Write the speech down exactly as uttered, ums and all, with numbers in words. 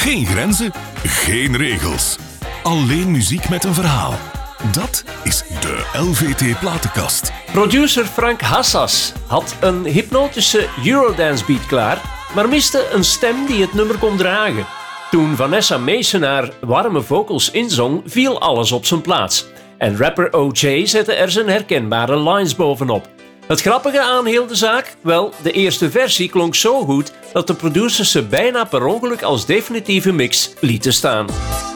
Geen grenzen, geen regels. Alleen muziek met een verhaal. Dat is de L V T Platenkast. Producer Frank Hassas had een hypnotische Eurodance beat klaar, maar miste een stem die het nummer kon dragen. Toen Vanessa Mason haar warme vocals inzong, viel alles op zijn plaats. En rapper O J zette er zijn herkenbare lines bovenop. Het grappige aan heel de zaak? Wel, de eerste versie klonk zo goed dat de producers ze bijna per ongeluk als definitieve mix lieten staan.